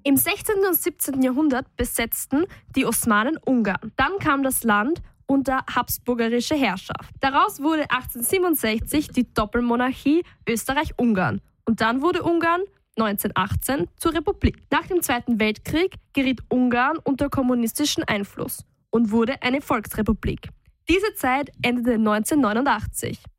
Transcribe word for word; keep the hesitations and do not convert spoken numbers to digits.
Im sechzehnten und siebzehnten Jahrhundert besetzten die Osmanen Ungarn. Dann kam das Land unter habsburgerische Herrschaft. Daraus wurde achtzehnhundertsiebenundsechzig die Doppelmonarchie Österreich-Ungarn. Und dann wurde Ungarn neunzehnhundertachtzehn zur Republik. Nach dem Zweiten Weltkrieg geriet Ungarn unter kommunistischen Einfluss und wurde eine Volksrepublik. Diese Zeit endete neunzehnhundertneunundachtzig.